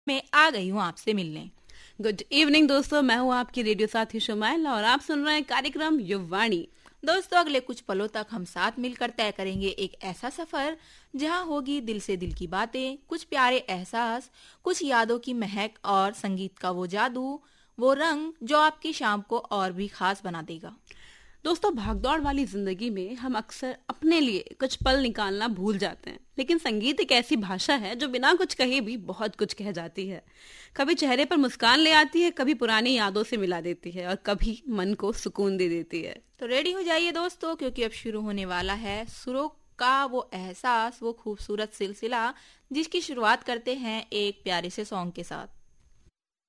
मैं आ गई हूँ आपसे मिलने। गुड इवनिंग दोस्तों, मैं हूँ आपकी रेडियो साथी शुमाइल और आप सुन रहे हैं कार्यक्रम युवाणी। दोस्तों, अगले कुछ पलों तक हम साथ मिलकर तय करेंगे एक ऐसा सफर जहाँ होगी दिल से दिल की बातें, कुछ प्यारे एहसास, कुछ यादों की महक और संगीत का वो जादू, वो रंग जो आपकी शाम को और भी खास बना देगा। दोस्तों, भागदौड़ वाली जिंदगी में हम अक्सर अपने लिए कुछ पल निकालना भूल जाते हैं, लेकिन संगीत एक ऐसी भाषा है जो बिना कुछ कहे भी बहुत कुछ कह जाती है। कभी चेहरे पर मुस्कान ले आती है, कभी पुरानी यादों से मिला देती है और कभी मन को सुकून दे देती है। तो रेडी हो जाइए दोस्तों, क्योंकि अब शुरू होने वाला है सुरों का वो एहसास, वो खूबसूरत सिलसिला जिसकी शुरुआत करते हैं एक प्यारे से सॉन्ग के साथ।